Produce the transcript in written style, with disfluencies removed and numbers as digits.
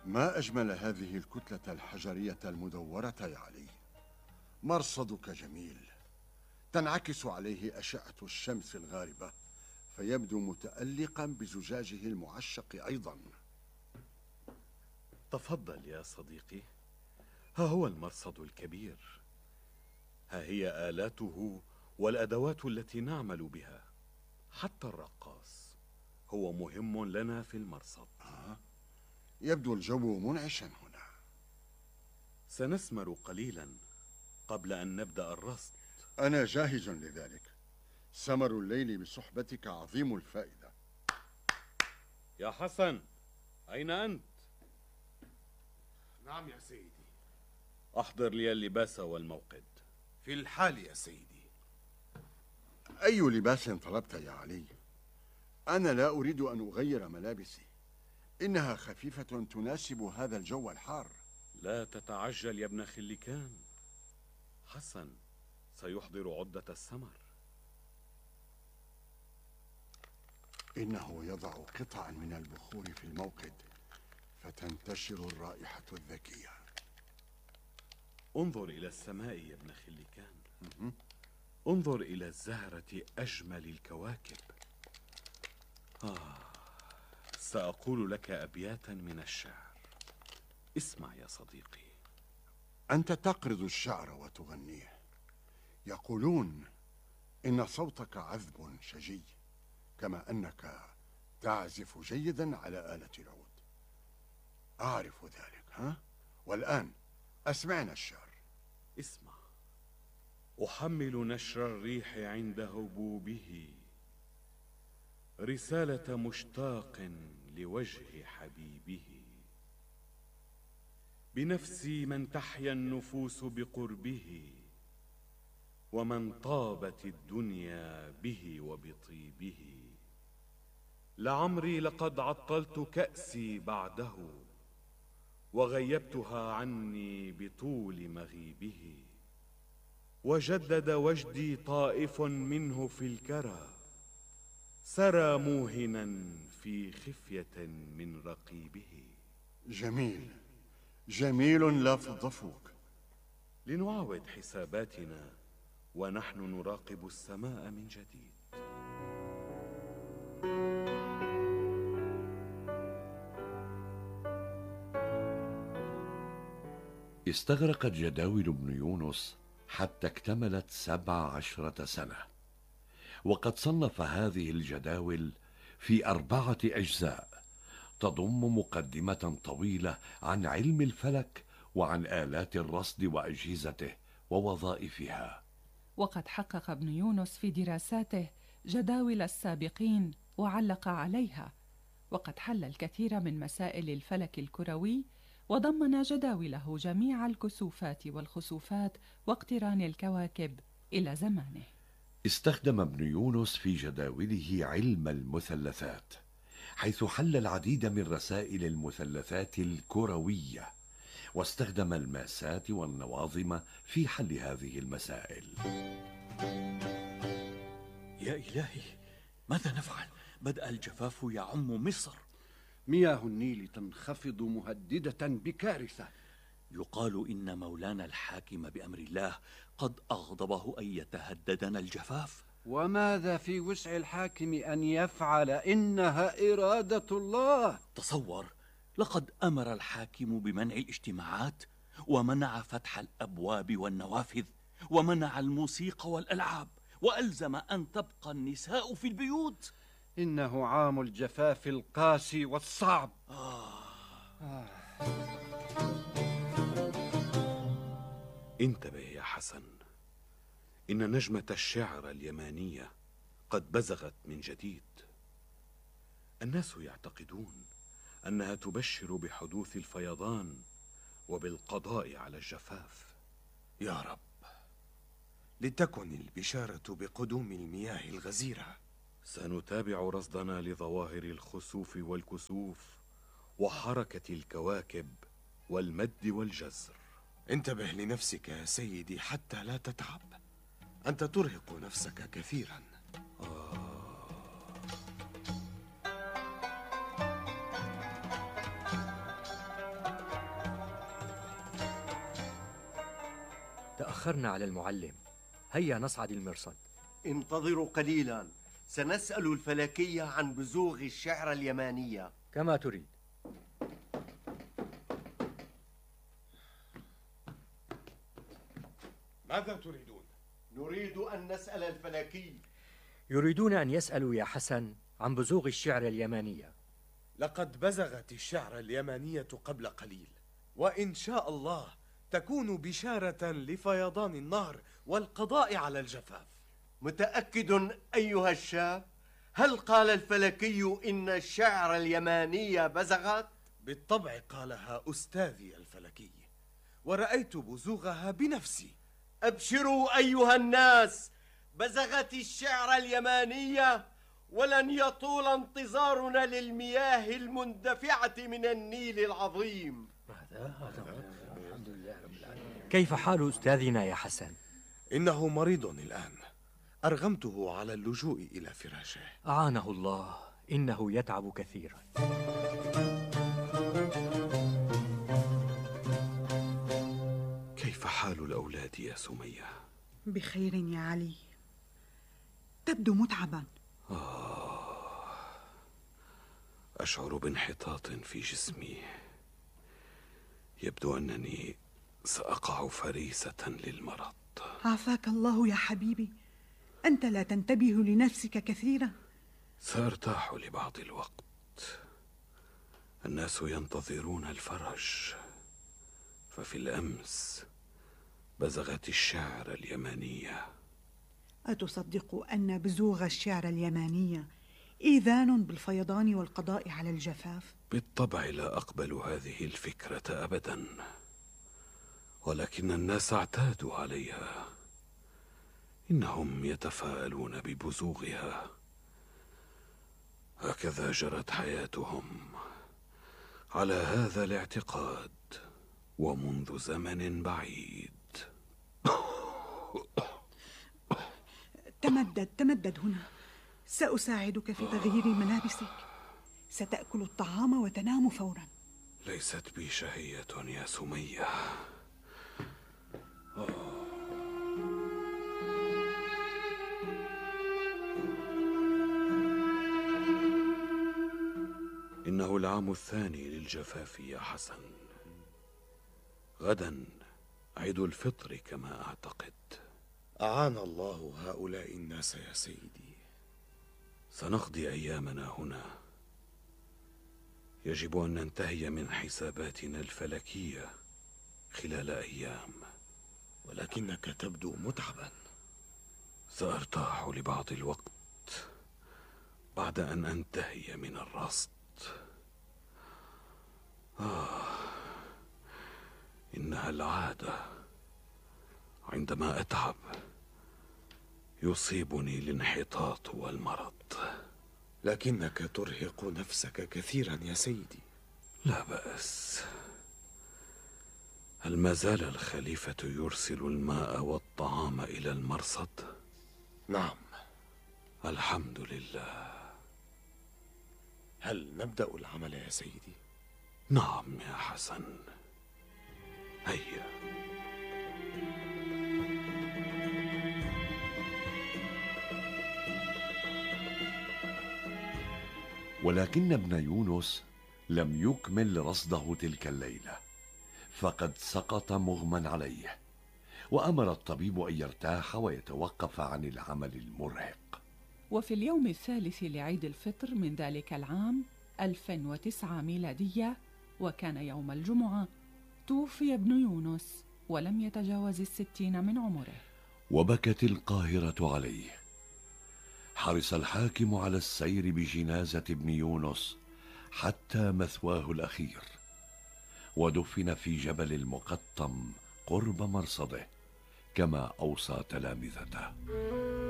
ما أجمل هذه الكتلة الحجرية المدورة يا علي. مرصدك جميل، تنعكس عليه أشعة الشمس الغاربة، فيبدو متألقا بزجاجه المعشق أيضا. تفضل يا صديقي، ها هو المرصد الكبير، ها هي آلاته والأدوات التي نعمل بها. حتى الرقاص هو مهم لنا في المرصد. يبدو الجو منعشا هنا. سنسمر قليلا قبل أن نبدأ الرصد. أنا جاهز لذلك. سمر الليل بصحبتك عظيم الفائدة. يا حسن، أين أنت؟ نعم يا سيدي. أحضر لي اللباس والموقد. في الحال يا سيدي. أي لباس طلبت يا علي؟ أنا لا أريد أن أغير ملابسي، إنها خفيفة تناسب هذا الجو الحار. لا تتعجل يا ابن خلكان، حسن سيحضر عدة السمر. إنه يضع قطعا من البخور في الموقد فتنتشر الرائحة الذكية. انظر إلى السماء يا ابن خلكان. انظر إلى الزهرة أجمل الكواكب. سأقول لك أبياتا من الشعر، اسمع يا صديقي. أنت تقرض الشعر وتغنيه. يقولون إن صوتك عذب شجي، كما أنك تعزف جيدا على آلة العود. أعرف ذلك، ها؟ والآن أسمعنا الشعر. اسمع: أحمل نشر الريح عند هبوبه رسالة مشتاق لوجه حبيبه، بنفسي من تحيا النفوس بقربه، ومن طابت الدنيا به وبطيبه. لعمري لقد عطلت كأسي بعده، وغيبتها عني بطول مغيبه. وجدد وجدي طائف منه في الكرى، سرى موهنا في خفية من رقيبه. جميل جميل لا فض فوق. لنعاود حساباتنا ونحن نراقب السماء من جديد. استغرقت جداول ابن يونس حتى اكتملت 17 سنة، وقد صنف هذه الجداول في 4 أجزاء تضم مقدمة طويلة عن علم الفلك وعن آلات الرصد وأجهزته ووظائفها. وقد حقق ابن يونس في دراساته جداول السابقين وعلق عليها، وقد حل الكثير من مسائل الفلك الكروي، وضمن جداوله جميع الكسوفات والخسوفات واقتران الكواكب إلى زمانه. استخدم ابن يونس في جداوله علم المثلثات، حيث حل العديد من رسائل المثلثات الكروية، واستخدم الماسات والنواظم في حل هذه المسائل. يا إلهي، ماذا نفعل؟ بدأ الجفاف يعم مصر. مياه النيل تنخفض مهددة بكارثة. يقال إن مولانا الحاكم بأمر الله قد أغضبه أن يتهددنا الجفاف. وماذا في وسع الحاكم أن يفعل؟ إنها إرادة الله. تصور، لقد أمر الحاكم بمنع الاجتماعات، ومنع فتح الأبواب والنوافذ، ومنع الموسيقى والألعاب، وألزم أن تبقى النساء في البيوت. إنه عام الجفاف القاسي والصعب. انتبه يا حسن، إن نجمة الشعر اليمانية قد بزغت من جديد. الناس يعتقدون أنها تبشر بحدوث الفيضان وبالقضاء على الجفاف. يا رب، لتكن البشارة بقدوم المياه الغزيرة. سنتابع رصدنا لظواهر الخسوف والكسوف وحركة الكواكب والمد والجزر. انتبه لنفسك يا سيدي حتى لا تتعب، أنت ترهق نفسك كثيرا. تأخرنا على المعلم، هيا نصعد المرصد. انتظروا قليلا، سنسأل الفلكية عن بزوغ الشعر اليمانية. كما تريد. ماذا تريدون؟ نريد أن نسأل الفلكي. يريدون أن يسألوا يا حسن عن بزوغ الشعر اليمانية. لقد بزغت الشعر اليمانية قبل قليل، وإن شاء الله تكون بشارة لفيضان النهر والقضاء على الجفاف. متأكد أيها الشاب؟ هل قال الفلكي إن الشعر اليمانية بزغت؟ بالطبع قالها أستاذي الفلكي، ورأيت بزوغها بنفسي. أبشروا أيها الناس، بزغت الشعر اليمانية، ولن يطول انتظارنا للمياه المندفعة من النيل العظيم. الحمد لله رب العالمين. كيف حال أستاذنا يا حسن؟ إنه مريض الآن، أرغمته على اللجوء إلى فراشه. أعانه الله، إنه يتعب كثيرا. كيف حال الأولاد يا سمية؟ بخير يا علي، تبدو متعبا. أشعر بانحطاط في جسمي، يبدو أنني سأقع فريسة للمرض. عافاك الله يا حبيبي، أنت لا تنتبه لنفسك كثيرا. سأرتاح لبعض الوقت، الناس ينتظرون الفرج، ففي الأمس بزغت الشعر اليمانية. أتصدق أن بزوغ الشعر اليمانية إيذان بالفيضان والقضاء على الجفاف؟ بالطبع لا أقبل هذه الفكرة أبدا، ولكن الناس اعتادوا عليها، إنهم يتفاءلون ببزوغها، هكذا جرت حياتهم على هذا الاعتقاد ومنذ زمن بعيد. تمدد هنا، سأساعدك في تغيير ملابسك. ستأكل الطعام وتنام فورا. ليست بي شهية يا سمية. إنه العام الثاني للجفاف يا حسن. غدا عيد الفطر كما أعتقد. أعان الله هؤلاء الناس يا سيدي. سنقضي أيامنا هنا. يجب أن ننتهي من حساباتنا الفلكية خلال أيام. ولكنك تبدو متعبا. سأرتاح لبعض الوقت بعد أن أنتهي من الرصد. إنها العادة، عندما أتعب يصيبني الانحطاط والمرض. لكنك ترهق نفسك كثيرا يا سيدي. لا بأس. هل ما زال الخليفة يرسل الماء والطعام إلى المرصد؟ نعم. الحمد لله. هل نبدأ العمل يا سيدي؟ نعم يا حسن، هيا. ولكن ابن يونس لم يكمل رصده تلك الليلة، فقد سقط مغمى عليه، وأمر الطبيب أن يرتاح ويتوقف عن العمل المرهق. وفي اليوم الثالث لعيد الفطر من ذلك العام 1009 ميلادية، وكان يوم الجمعة، توفي ابن يونس ولم يتجاوز 60 من عمره. وبكت القاهرة عليه. حرص الحاكم على السير بجنازة ابن يونس حتى مثواه الأخير، ودفن في جبل المقطم قرب مرصده كما أوصى تلامذته.